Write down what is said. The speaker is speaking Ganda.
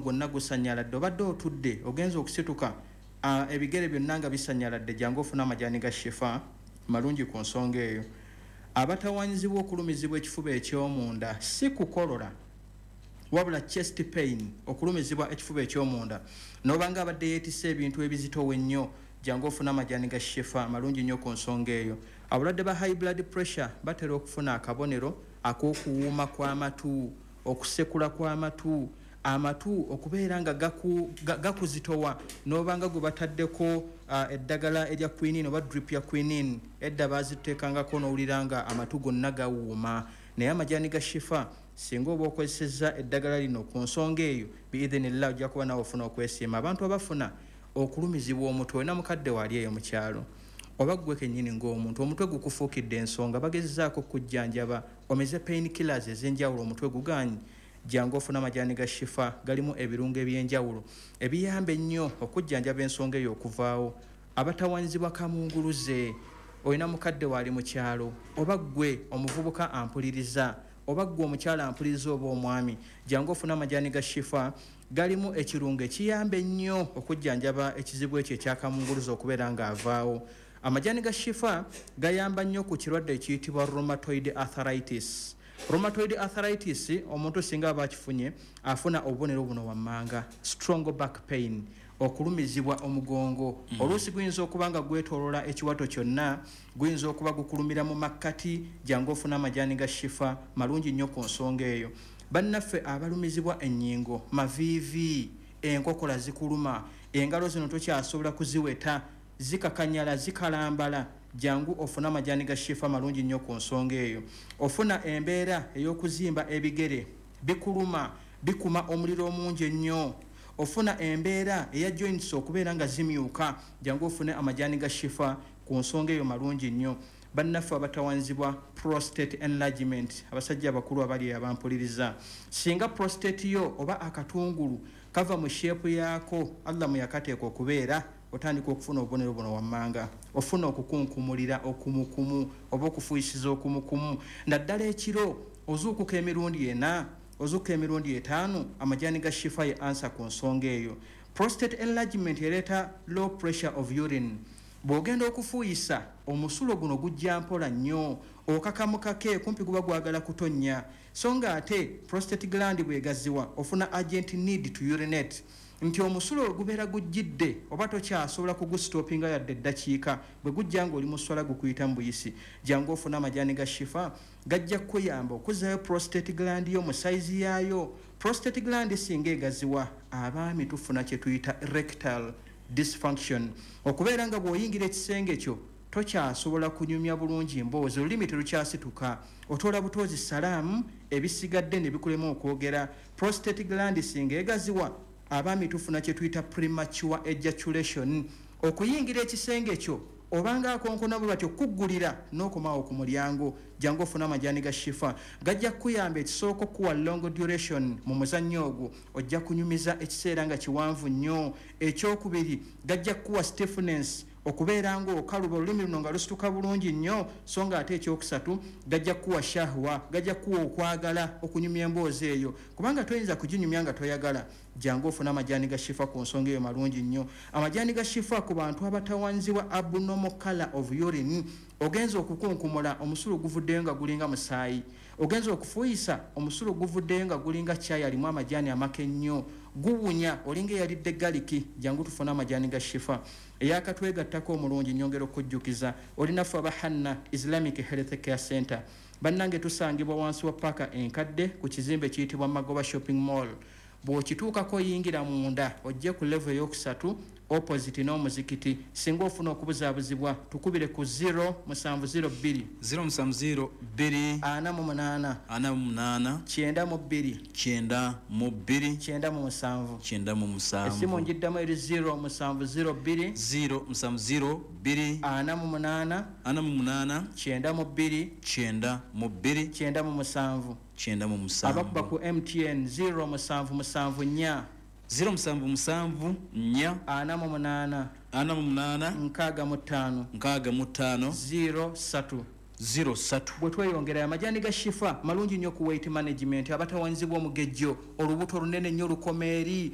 gwonna gusanyaladde obadde otudde ogenza okusituka ebigere byonna nga bisanyaladde jangu ofuna amajaani ga shifa malungi ku nsonga eyo. Abatawanyizibwa okulumizibwa ekifuba eky'omunda si kukolola wabula chest pain, okulumizibwa ekifuba eky'omunda n'obanga abadde yeetisse ebintu ebizitowe ennyo jangu ofuna amajaani ga shifa malungi nnyo ku nsonga eyo. Abalwadde ba high blood pressure batera okufuna akabonero ak'okuwuuma kw'amatu, okusekula kw'amatu, amatu okubeera nga gakuzitowa n'obanga gwe bataddeko eddagala erya quinine oba drip ya quinine edda baziteekangako n'owulira nga amatu gonna gawuuma. Naye amajaani ga shifa singa oba okozesezza eddagala lino ku nsonga eyo biidhinillah ojja kuba nawe ofuna okwesiima. Abantu abafuna okulumizibwa omutwe olina mukadde waali eyo mu kyalo oba ggwe kennyini ng'omuntu omutwe gukufuukidde ensonga bagezezzaako kujjanjaba omeze pain killers ez'enjawulo omutwe gugaanyi jangu ofuna amajaani ga shifa galimu ebirungo eby'enjawulo ebiyamba ennyo okujjanjaba ensonga eyo okuvaawo. Abatawanyizibwa kamunguluze olina mukadde waali mu kyalo oba ggwe omuvubuka ampuliriza oba ggwe omukyala ampuliriza oba omwami jangu ofuna amajaani ga shifa galimu ekirungo ekiyamba ennyo okujjanjaba ekizibu ekyo ekyakamunguluze okubeera ng'avaawo. Amajaani ga shifa gayamba nnyo ku kirwadde ekiyitibwa rheumatoid arthritis. Rheumatoid arthritis omuntu singa aba akifunye afuna obubonero buno wammanga: strong back pain, okulumizibwa omugongo. Oluusi guyinza okuba nga gwetoolola ekiwato kyonna, guyinza okuba gukulumira mu makkati jangu ofuna amajaani ga shifa malungi nnyo ku nsonga eyo. Bannaffe abalumizibwa ennyingo, maviivi, enkokola zikuluma, engalo zino tokyasobola kuziweta, zikakanyala, zikalambala jangu ofuna amajaani ga shifa malungi nnyo ku nsonga eyo. Ofuna embeera ey'okuzimba ebigere, bikuluma, bikuma omuliro omungi ennyo. Ofuna embeera eya joints okubeera nga zimyuka jangu ofune amajaani ga shifa ku nsonga eyo malungi nnyo. Bannaffe abatawanzibwa prostate enlargement, abasajja abakulu abali abampuliriza, singa prostate yo oba akatungulu kava mu sheepu yaako Allah mu yakateeka okubeera otandika okufuna obubonero buno wammanga. Ofuna okukunkumulira okumukumu oba okufuyisiza okumukumu, naddala ekiro ozuukuka emirundi 4, ozuukuka emirundi 5, amajaani ga shifa ye ansa ku nsonga eyo. Prostate enlargement ereeta low pressure of urine. Bw'ogenda okufuuyisa omusulo guno gujja mpola nnyo, okakamukake kumpi guba gwagala kutonnya, so nga ate prostate gland bwegaziwa ofuna urgent need to urinate, nti omusulo gubeera gujjidde oba tokyasobola kugusitopinga yadde eddakiika, bwe gujja ng'oli mu swala gukuyita mu buyisi jangu ofuna amajaani ga shifa gajja kukuyamba okuzzayo prostate gland yo mu sayizi yaayo. Prostate gland singa egaziwa abaami tufuna kye tuyita rectal dysfunction, okubeera nga bw'oyingira ekisenge kyo tokyasobola kunyumya bulungi emboozi, olulimi terukyasituka, otoola butoozi salaamu, ebisigadde ne bikulema okwogera. Prostate gland singa egaziwa abaami tufuna kye tuyita premature ejaculation, okuyingira ekisenge kyo obanga akonkona bwe batyo kuggulira n'okomaawo ku mulyango jangu ofuna amajaani ga shifa gajja kuyamba ekisooka okuwa long duration mu muzannyo ogwo, ojja kunyumiza ekiseera nga kiwanvu nnyo. Ekyokubiri gajja kuwa stiffness, okubeera ng'okaluba olulimi luno nga lusituka bulungi nnyo, so nga ate ekyokusatu gajja kuwa shahwa, gajja kuwa okwagala okunyumya emboozi eyo, kubanga toyinza kuginyumya nga toyagala. Jangu ofuna amajaani ga shifa ku nsonga eyo malungi nnyo. Amajaani ga shifa ku bantu abatawanzibwa abnormal color of urine, ogenza okukunkumula omusulo guvuddeyo nga gulinga musaayi, ogenza okufuuyisa omusulo guvuddeyo nga gulinga caayi alimu amajaani amake nnyo, guwunya olinga eyalidde galiki, jangu tufuna amajaani ga shifa. Eyakatwegattako omulungi nnyongera okujjukiza olinaffe aba Hanna Islamic Health Care Center. Bannange tusangibwa wansi wa paaka enkadde ku kizimbe kiyitibwa Magoba Shopping Mall. Bw'okituukako yingira munda ojje ku level eyokusatu opposite n'omuzikiti. Singa ofuna okubuzaabuzibwa tukubire ku 0702 070 2 48 48 92 92 97. Esimu njiddamu eri 0702 070 2 48 92 97. Abakuba ku MTN 0774 077 4 48 65 03. Bwe tweyongera amajaani ga shifa malungi nnyo ku weight management. Abatawanzibwa omugejjo, olubuto lunene nnyo lukomeeri,